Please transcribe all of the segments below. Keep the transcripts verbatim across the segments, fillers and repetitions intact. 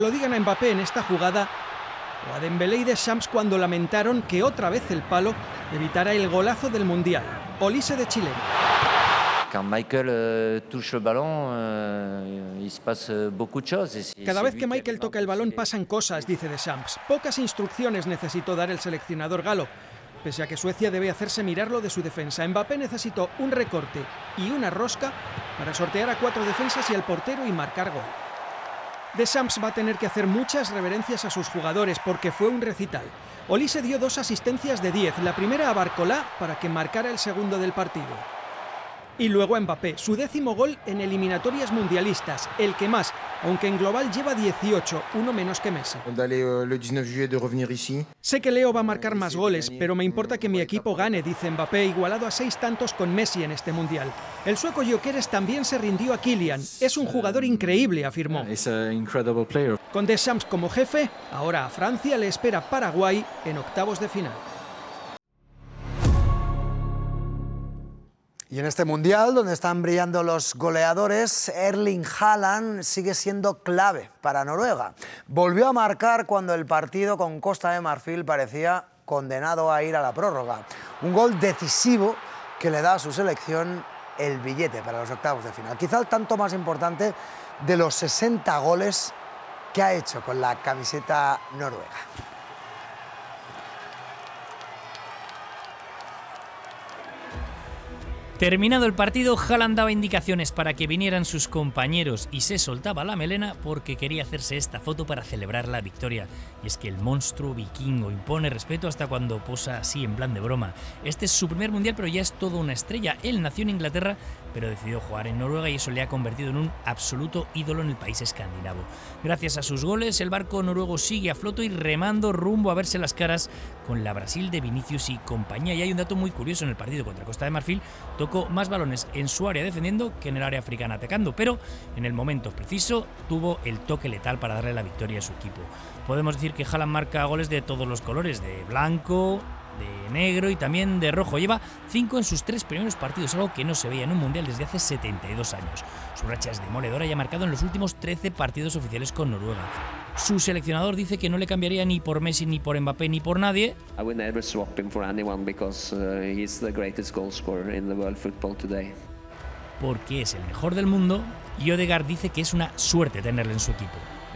Lo digan a Mbappé en esta jugada o a Dembélé y Deschamps cuando lamentaron que otra vez el palo evitara el golazo del Mundial. Olise de chileno. Quand Michael euh, touche le ballon, euh, il se passe beaucoup de choses. Cada vez que Michael toca el balón pasan cosas, dice Deschamps. Pocas instrucciones necesitó dar el seleccionador galo, pese a que Suecia debe hacerse mirarlo de su defensa. Mbappé necesitó un recorte y una rosca para sortear a cuatro defensas y al portero y marcar gol. Deschamps va a tener que hacer muchas reverencias a sus jugadores porque fue un recital. Olise dio dos asistencias de diez, la primera a Barcolá para que marcara el segundo del partido. Y luego a Mbappé, su décimo gol en eliminatorias mundialistas, el que más, aunque en global lleva dieciocho, uno menos que Messi. Sé que Leo va a marcar más goles, pero me importa que mi equipo gane, dice Mbappé, igualado a seis tantos con Messi en este mundial. El sueco Gyökeres también se rindió a Kylian. Es un jugador increíble, afirmó. Con Deschamps como jefe, ahora a Francia le espera Paraguay en octavos de final. Y en este Mundial, donde están brillando los goleadores, Erling Haaland sigue siendo clave para Noruega. Volvió a marcar cuando el partido con Costa de Marfil parecía condenado a ir a la prórroga. Un gol decisivo que le da a su selección el billete para los octavos de final. Quizá el tanto más importante de los sesenta goles que ha hecho con la camiseta noruega. Terminado el partido, Haaland daba indicaciones para que vinieran sus compañeros y se soltaba la melena porque quería hacerse esta foto para celebrar la victoria. Y es que el monstruo vikingo impone respeto hasta cuando posa así en plan de broma. Este es su primer mundial, pero ya es toda una estrella. Él nació en Inglaterra, pero decidió jugar en Noruega y eso le ha convertido en un absoluto ídolo en el país escandinavo. Gracias a sus goles, el barco noruego sigue a flote y remando rumbo a verse las caras con la Brasil de Vinicius y compañía. Y hay un dato muy curioso: en el partido contra Costa de Marfil tocó más balones en su área defendiendo que en el área africana atacando, pero en el momento preciso tuvo el toque letal para darle la victoria a su equipo. Podemos decir que Haaland marca goles de todos los colores, de blanco, de negro y también de rojo. Lleva cinco en sus tres primeros partidos, algo que no se veía en un mundial desde hace setenta y dos años. Su racha es demoledora y ha marcado en los últimos trece partidos oficiales con Noruega. Su seleccionador dice que no le cambiaría ni por Messi, ni por Mbappé, ni por nadie. I would never swap him for anyone because uh, he's the greatest goal scorer in the world football today. Porque es el mejor del mundo y Ødegaard dice que es una suerte tenerle en su equipo.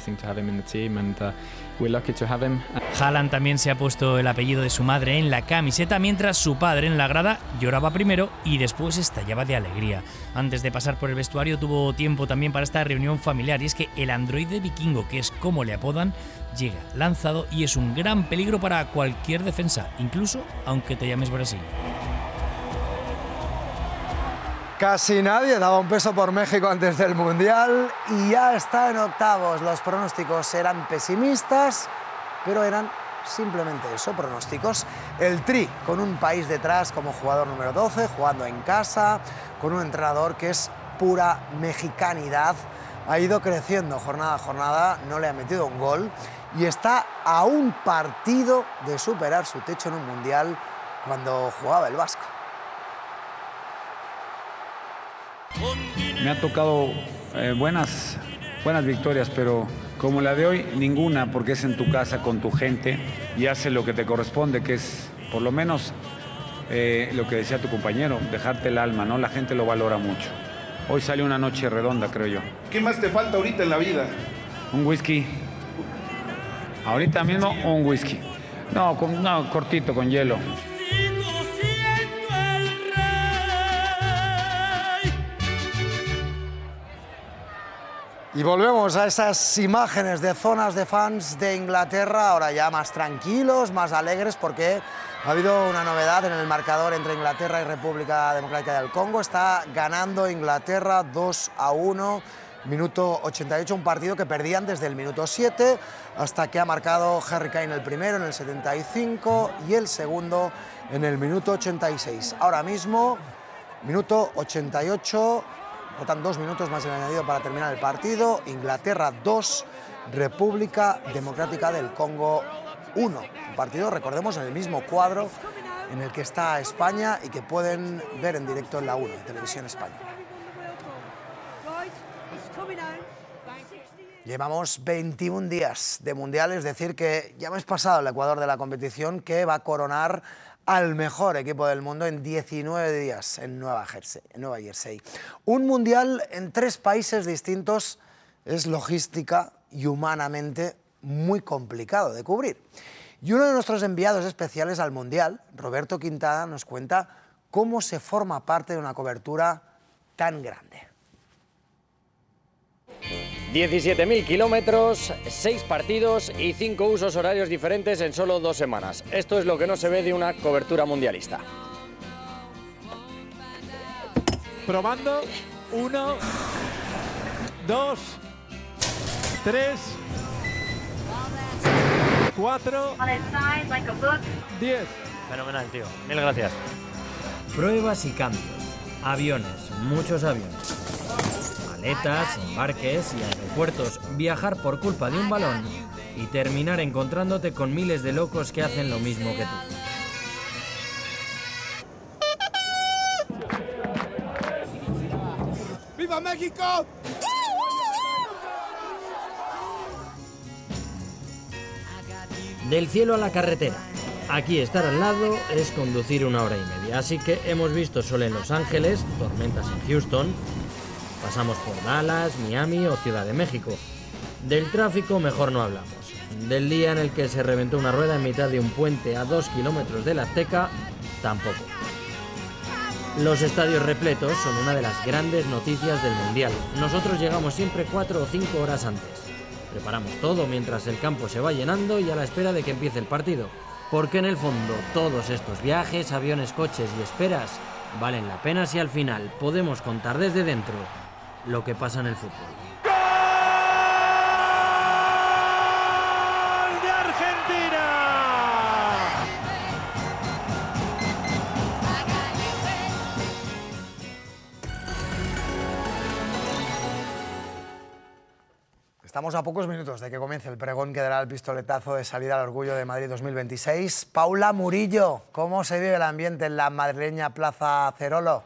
Haaland también se ha puesto el apellido de su madre en la camiseta, mientras su padre en la grada lloraba primero y después estallaba de alegría. Antes de pasar por el vestuario tuvo tiempo también para esta reunión familiar, y es que el androide vikingo, que es como le apodan, llega lanzado y es un gran peligro para cualquier defensa, incluso aunque te llames Brasil. Casi nadie daba un peso por México antes del Mundial y ya está en octavos. Los pronósticos eran pesimistas, pero eran simplemente eso, pronósticos. El Tri, con un país detrás como jugador número doce, jugando en casa, con un entrenador que es pura mexicanidad, ha ido creciendo jornada a jornada, no le ha metido un gol y está a un partido de superar su techo en un Mundial cuando jugaba el Vasco. Me ha tocado eh, buenas, buenas victorias, pero como la de hoy, ninguna, porque es en tu casa, con tu gente, y hace lo que te corresponde, que es, por lo menos, eh, lo que decía tu compañero, dejarte el alma, ¿no? La gente lo valora mucho. Hoy sale una noche redonda, creo yo. ¿Qué más te falta ahorita en la vida? Un whisky. Ahorita mismo, un whisky. No, con, no cortito, con hielo. Y volvemos a esas imágenes de zonas de fans de Inglaterra, ahora ya más tranquilos, más alegres, porque ha habido una novedad en el marcador entre Inglaterra y República Democrática del Congo. Está ganando Inglaterra dos a uno, minuto ochenta y ocho, un partido que perdían desde el minuto siete, hasta que ha marcado Harry Kane el primero en el setenta y cinco y el segundo en el minuto ochenta y seis. Ahora mismo, minuto ochenta y ocho... Faltan dos minutos más el añadido para terminar el partido. Inglaterra dos, República Democrática del Congo uno. Un partido, recordemos, en el mismo cuadro en el que está España y que pueden ver en directo en la uno, en Televisión Española. Llevamos veintiún días de Mundial, es decir que ya hemos pasado el Ecuador de la competición, que va a coronar al mejor equipo del mundo en diecinueve días en Nueva Jersey, en Nueva Jersey. Un Mundial en tres países distintos es logística y humanamente muy complicado de cubrir. Y uno de nuestros enviados especiales al Mundial, Roberto Quintana, nos cuenta cómo se forma parte de una cobertura tan grande. diecisiete mil kilómetros, seis partidos y cinco usos horarios diferentes en solo dos semanas. Esto es lo que no se ve de una cobertura mundialista. Probando. Uno, dos, tres, cuatro, diez. Fenomenal, tío. Mil gracias. Pruebas y cambios. Aviones, muchos aviones. Maletas, embarques y aeropuertos, viajar por culpa de un balón y terminar encontrándote con miles de locos que hacen lo mismo que tú. ¡Viva México! Del cielo a la carretera. Aquí estar al lado es conducir una hora y media, así que hemos visto sol en Los Ángeles, tormentas en Houston. Pasamos por Dallas, Miami o Ciudad de México. Del tráfico mejor no hablamos. Del día en el que se reventó una rueda en mitad de un puente a dos kilómetros de la Azteca, tampoco. Los estadios repletos son una de las grandes noticias del Mundial. Nosotros llegamos siempre cuatro o cinco horas antes. Preparamos todo mientras el campo se va llenando y a la espera de que empiece el partido. Porque en el fondo todos estos viajes, aviones, coches y esperas valen la pena si al final podemos contar desde dentro lo que pasa en el fútbol. ¡Gol de Argentina! Estamos a pocos minutos de que comience el pregón que dará el pistoletazo de salida al Orgullo de Madrid dos mil veintiséis. Paula Murillo, ¿cómo se vive el ambiente en la madrileña Plaza Cerolo?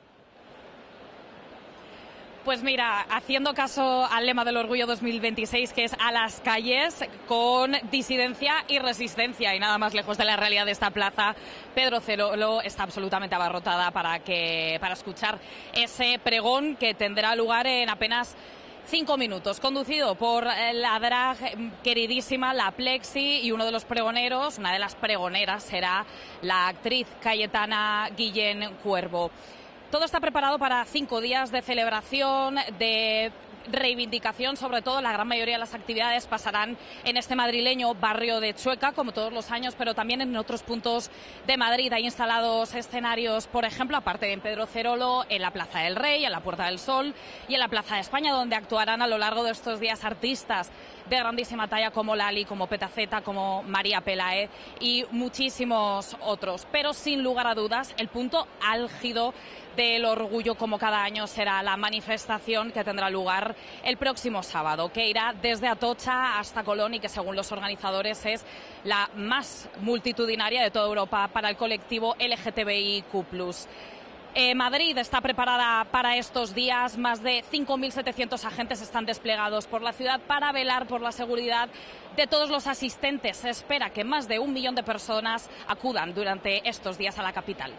Pues mira, haciendo caso al lema del Orgullo dos mil veintiséis, que es a las calles con disidencia y resistencia, y nada más lejos de la realidad de esta plaza, Pedro Cerolo está absolutamente abarrotada para, que, para escuchar ese pregón que tendrá lugar en apenas cinco minutos, conducido por la drag queridísima, la Plexi, y uno de los pregoneros, una de las pregoneras, será la actriz Cayetana Guillén Cuervo. Todo está preparado para cinco días de celebración, de reivindicación. Sobre todo, la gran mayoría de las actividades pasarán en este madrileño barrio de Chueca, como todos los años, pero también en otros puntos de Madrid. Hay instalados escenarios, por ejemplo, aparte de en Pedro Cerolo, en la Plaza del Rey, en la Puerta del Sol y en la Plaza de España, donde actuarán a lo largo de estos días artistas de grandísima talla como Lali, como Petaceta, como María Pelae y muchísimos otros. Pero sin lugar a dudas, el punto álgido del Orgullo, como cada año, será la manifestación que tendrá lugar el próximo sábado, que irá desde Atocha hasta Colón y que, según los organizadores, es la más multitudinaria de toda Europa para el colectivo L G T B I Q plus. Eh, Madrid está preparada para estos días. Más de cinco mil setecientos agentes están desplegados por la ciudad para velar por la seguridad de todos los asistentes. Se espera que más de un millón de personas acudan durante estos días a la capital.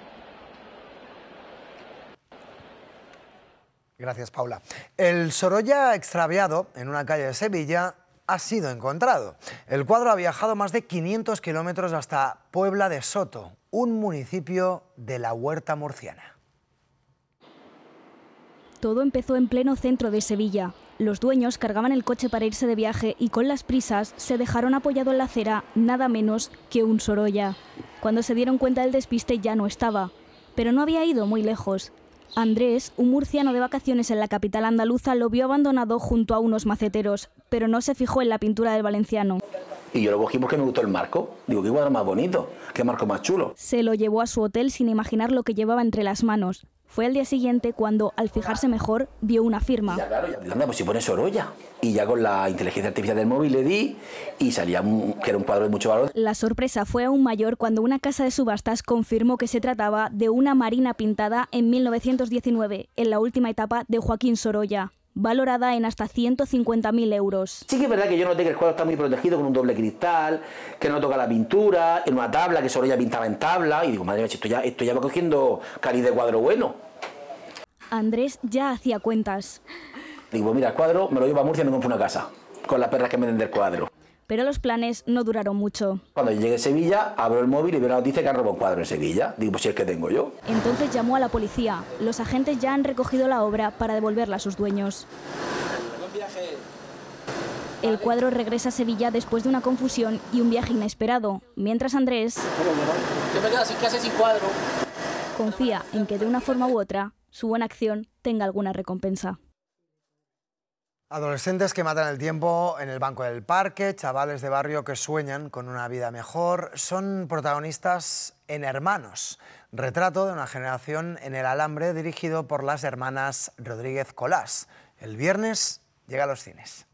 Gracias, Paula. El Sorolla extraviado en una calle de Sevilla ha sido encontrado. El cuadro ha viajado más de quinientos kilómetros hasta Puebla de Soto, un municipio de la Huerta Murciana. Todo empezó en pleno centro de Sevilla. Los dueños cargaban el coche para irse de viaje y con las prisas se dejaron apoyado en la acera nada menos que un Sorolla. Cuando se dieron cuenta del despiste ya no estaba, pero no había ido muy lejos. Andrés, un murciano de vacaciones en la capital andaluza, lo vio abandonado junto a unos maceteros, pero no se fijó en la pintura del valenciano. Y yo lo cogí porque me gustó el marco. Digo, qué cuadro más bonito, qué marco más chulo. Se lo llevó a su hotel sin imaginar lo que llevaba entre las manos. Fue al día siguiente cuando, al fijarse mejor, vio una firma. Ya, claro, ya, anda, pues si pone Sorolla. Y ya con la inteligencia artificial del móvil le di y salía un, que era un cuadro de mucho valor. La sorpresa fue aún mayor cuando una casa de subastas confirmó que se trataba de una marina pintada en mil novecientos diecinueve, en la última etapa de Joaquín Sorolla. valorada en hasta ciento cincuenta mil euros. Sí que es verdad que yo noté que el cuadro está muy protegido con un doble cristal, que no toca la pintura, en una tabla, que Sorolla pintaba en tabla, y digo, madre mía, esto ya, esto ya va cogiendo cariz de cuadro bueno. Andrés ya hacía cuentas. Digo, pues mira, el cuadro me lo llevo a Murcia y me compro una casa, con las perras que me den del cuadro. Pero los planes no duraron mucho. Cuando llegué a Sevilla, abro el móvil y veo la noticia que han robado un cuadro en Sevilla. Digo, pues si es que tengo yo. Entonces llamó a la policía. Los agentes ya han recogido la obra para devolverla a sus dueños. El cuadro regresa a Sevilla después de una confusión y un viaje inesperado, mientras Andrés Yo me quedo sin casa y sin cuadro. confía en que de una forma u otra su buena acción tenga alguna recompensa. Adolescentes que matan el tiempo en el banco del parque, chavales de barrio que sueñan con una vida mejor, son protagonistas en Hermanos, retrato de una generación en el Alambre dirigido por las hermanas Rodríguez Colás. El viernes llega a los cines.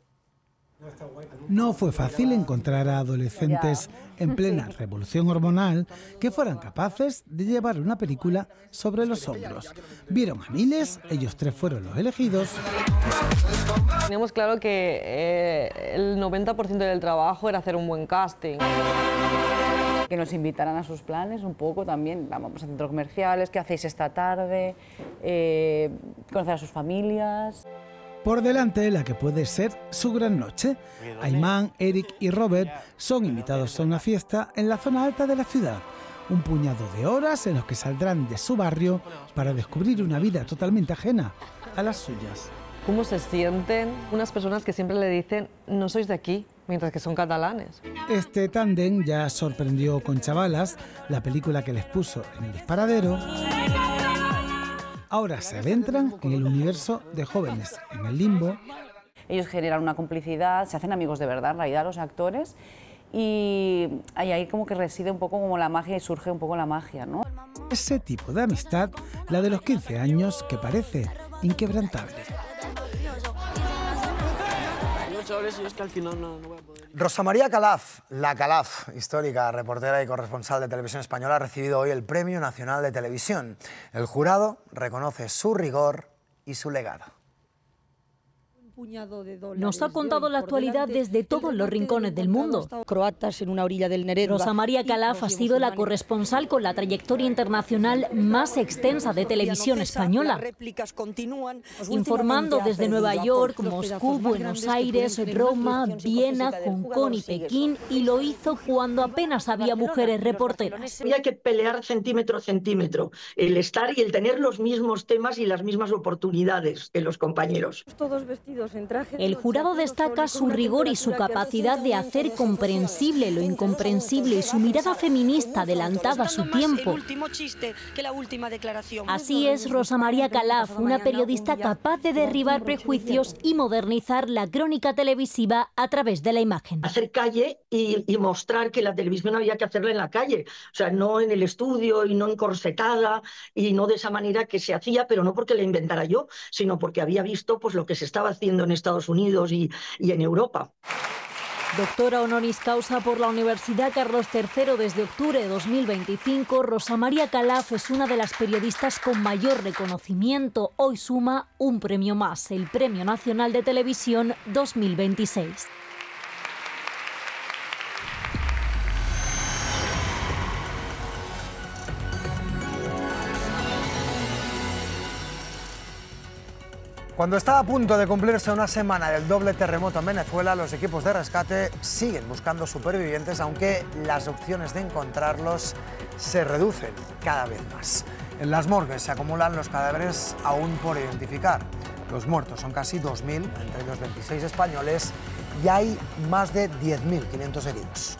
No fue fácil encontrar a adolescentes en plena revolución hormonal que fueran capaces de llevar una película sobre los hombros. Vieron a miles, ellos tres fueron los elegidos. Teníamos claro que eh, el noventa por ciento del trabajo era hacer un buen casting. Que nos invitaran a sus planes un poco también, vamos a centros comerciales, ¿qué hacéis esta tarde? Eh, conocer a sus familias. Por delante, la que puede ser su gran noche. Aimán, Eric y Robert son invitados a una fiesta en la zona alta de la ciudad. Un puñado de horas en los que saldrán de su barrio para descubrir una vida totalmente ajena a las suyas. ¿Cómo se sienten unas personas que siempre le dicen no sois de aquí, mientras que son catalanes? Este tándem ya sorprendió con Chavalas, la película que les puso en el disparadero. Ahora se adentran en el universo de Jóvenes en el Limbo. Ellos generan una complicidad, se hacen amigos de verdad, en realidad, los actores, y ahí, ahí como que reside un poco como la magia y surge un poco la magia, ¿no? Ese tipo de amistad, la de los quince años, que parece inquebrantable. Rosa María Calaf, la Calaf, histórica reportera y corresponsal de Televisión Española, ha recibido hoy el Premio Nacional de Televisión. El jurado reconoce su rigor y su legado. Nos ha contado la actualidad desde todos los rincones del mundo. Croatas en una orilla del Neretva. Rosa María Calaf ha sido la corresponsal con la trayectoria internacional más extensa de televisión española, informando desde Nueva York, Moscú, Buenos Aires, Roma, Viena, Hong Kong y Pekín, y lo hizo cuando apenas había mujeres reporteras. Había que pelear centímetro a centímetro, el estar y el tener los mismos temas y las mismas oportunidades que los compañeros. Todos vestidos. El jurado destaca su rigor y su capacidad de hacer comprensible lo incomprensible y su mirada feminista adelantada a su tiempo. Así es Rosa María Calaf, una periodista capaz de derribar prejuicios y modernizar la crónica televisiva a través de la imagen. Hacer calle y, y mostrar que la televisión había que hacerla en la calle, o sea, no en el estudio y no encorsetada y no de esa manera que se hacía, pero no porque la inventara yo, sino porque había visto pues lo que se estaba haciendo en Estados Unidos y, y en Europa. Doctora honoris causa por la Universidad Carlos tercero desde octubre de dos mil veinticinco, Rosa María Calaf es una de las periodistas con mayor reconocimiento. Hoy suma un premio más, el Premio Nacional de Televisión dos mil veintiséis. Cuando está a punto de cumplirse una semana del doble terremoto en Venezuela, los equipos de rescate siguen buscando supervivientes, aunque las opciones de encontrarlos se reducen cada vez más. En las morgues se acumulan los cadáveres aún por identificar. Los muertos son casi dos mil, entre ellos veintiséis españoles, y hay más de diez mil quinientos heridos.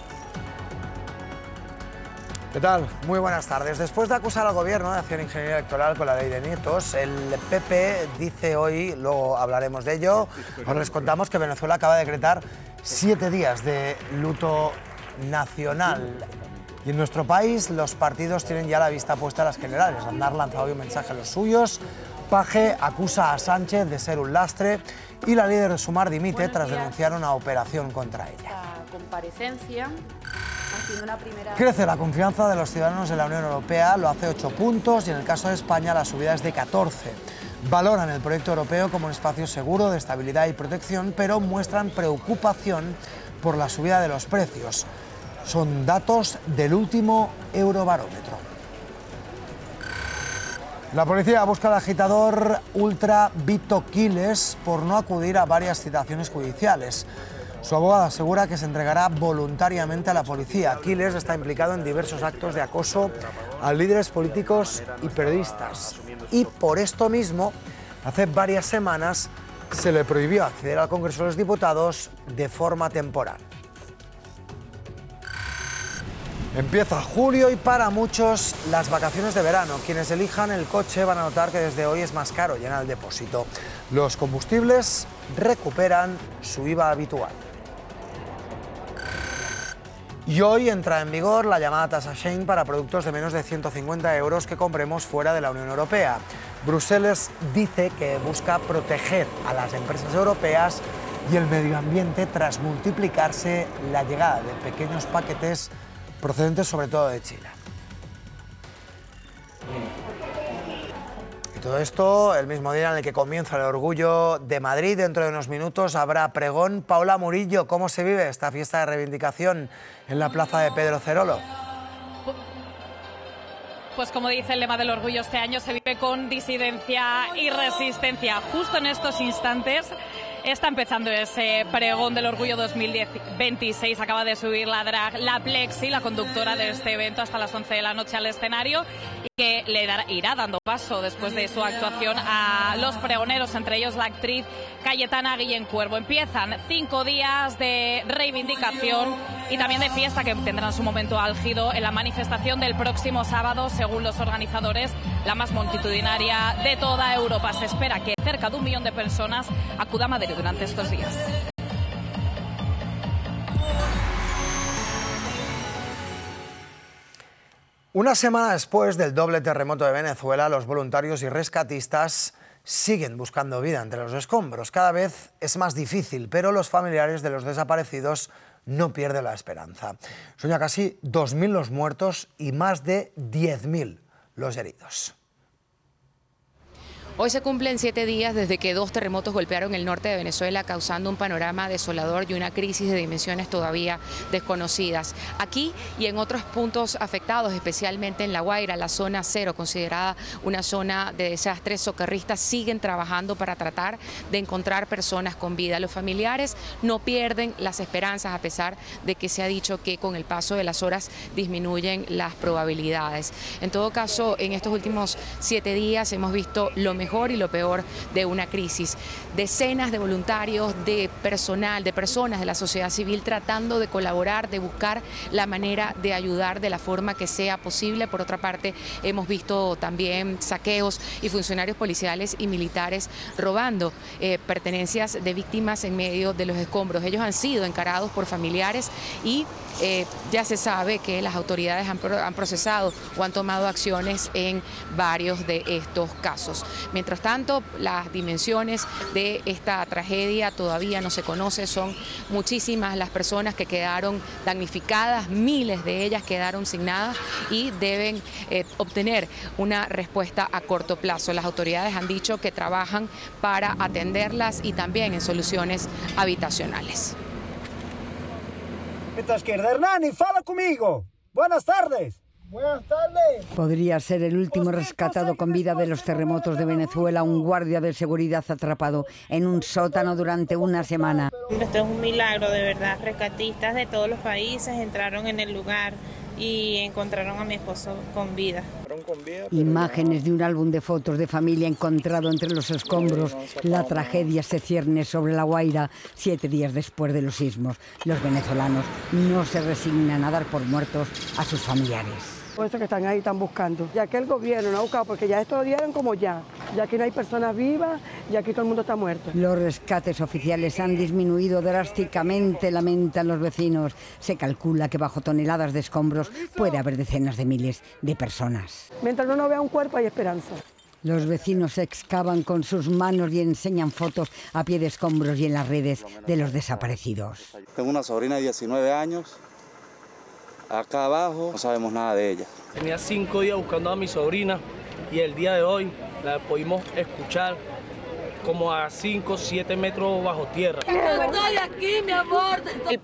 ¿Qué tal? Muy buenas tardes. Después de acusar al gobierno de hacer ingeniería electoral con la ley de nietos, el P P dice hoy, luego hablaremos de ello, ahora les contamos que Venezuela acaba de decretar siete días de luto nacional. Y en nuestro país los partidos tienen ya la vista puesta a las generales. Aznar lanza hoy un mensaje a los suyos. Paje acusa a Sánchez de ser un lastre y la líder de Sumar dimite tras denunciar una operación contra ella. Comparecencia. Crece la confianza de los ciudadanos en la Unión Europea, lo hace ocho puntos y en el caso de España la subida es de catorce. Valoran el proyecto europeo como un espacio seguro de estabilidad y protección, pero muestran preocupación por la subida de los precios. Son datos del último Eurobarómetro. La policía busca al agitador ultra Vito Quiles por no acudir a varias citaciones judiciales. Su abogado asegura que se entregará voluntariamente a la policía. Quiles está implicado en diversos actos de acoso a líderes políticos y periodistas. Y por esto mismo, hace varias semanas se le prohibió acceder al Congreso de los Diputados de forma temporal. Empieza julio y para muchos las vacaciones de verano. Quienes elijan el coche van a notar que desde hoy es más caro llenar el depósito. Los combustibles recuperan su I V A habitual. Y hoy entra en vigor la llamada tasa Schengen para productos de menos de ciento cincuenta euros que compremos fuera de la Unión Europea. Bruselas dice que busca proteger a las empresas europeas y el medio ambiente tras multiplicarse la llegada de pequeños paquetes procedentes sobre todo de China. Y todo esto el mismo día en el que comienza el Orgullo de Madrid. Dentro de unos minutos habrá pregón. Paula Murillo, ¿cómo se vive esta fiesta de reivindicación en la plaza de Pedro Cerolo? Pues como dice el lema del Orgullo, este año se vive con disidencia y resistencia. Justo en estos instantes está empezando ese pregón del Orgullo dos mil veintiséis. Acaba de subir la drag, la Plexi, la conductora de este evento, hasta las once de la noche al escenario, y que le dará, irá dando paso después de su actuación a los pregoneros, entre ellos la actriz Cayetana Guillén Cuervo. Empiezan cinco días de reivindicación y también de fiesta que tendrán su momento álgido en la manifestación del próximo sábado, según los organizadores, la más multitudinaria de toda Europa. Se espera que cerca de un millón de personas acudan a Madrid durante estos días. Una semana después del doble terremoto de Venezuela, los voluntarios y rescatistas siguen buscando vida entre los escombros. Cada vez es más difícil, pero los familiares de los desaparecidos no pierden la esperanza. Son ya casi dos mil los muertos y más de diez mil los heridos. Hoy se cumplen siete días desde que dos terremotos golpearon el norte de Venezuela, causando un panorama desolador y una crisis de dimensiones todavía desconocidas. Aquí y en otros puntos afectados, especialmente en La Guaira, la zona cero, considerada una zona de desastres, socorristas siguen trabajando para tratar de encontrar personas con vida. Los familiares no pierden las esperanzas, a pesar de que se ha dicho que con el paso de las horas disminuyen las probabilidades. En todo caso, en estos últimos siete días hemos visto lo mejor mejor y lo peor de una crisis. Decenas de voluntarios, de personal, de personas de la sociedad civil tratando de colaborar, de buscar la manera de ayudar de la forma que sea posible. Por otra parte, hemos visto también saqueos y funcionarios policiales y militares robando eh, pertenencias de víctimas en medio de los escombros. Ellos han sido encarados por familiares y eh, ya se sabe que las autoridades han, han procesado o han tomado acciones en varios de estos casos. Mientras tanto, las dimensiones de esta tragedia todavía no se conocen. Son muchísimas las personas que quedaron damnificadas, miles de ellas quedaron sin nada y deben eh, obtener una respuesta a corto plazo. Las autoridades han dicho que trabajan para atenderlas y también en soluciones habitacionales. Mientras que Hernani, fala conmigo. Buenas tardes. Buenas tardes. Podría ser el último rescatado con vida de los terremotos de Venezuela, un guardia de seguridad atrapado en un sótano durante una semana. Esto es un milagro, de verdad. Rescatistas de todos los países entraron en el lugar y encontraron a mi esposo con vida. Imágenes de un álbum de fotos de familia encontrado entre los escombros. La tragedia se cierne sobre La Guaira siete días después de los sismos. Los venezolanos no se resignan a dar por muertos a sus familiares. Por eso que están ahí, están buscando. Ya que el gobierno no ha buscado, porque ya esto lo dieron como ya. Ya aquí no hay personas vivas, ya aquí todo el mundo está muerto. Los rescates oficiales han disminuido drásticamente, lamentan los vecinos. Se calcula que bajo toneladas de escombros puede haber decenas de miles de personas. Mientras uno no vea un cuerpo hay esperanza. Los vecinos excavan con sus manos y enseñan fotos a pie de escombros y en las redes de los desaparecidos. Tengo una sobrina de diecinueve años. Acá abajo no sabemos nada de ella. Tenía cinco días buscando a mi sobrina y el día de hoy la pudimos escuchar como a cinco o siete metros bajo tierra. Estoy aquí, mi amor. El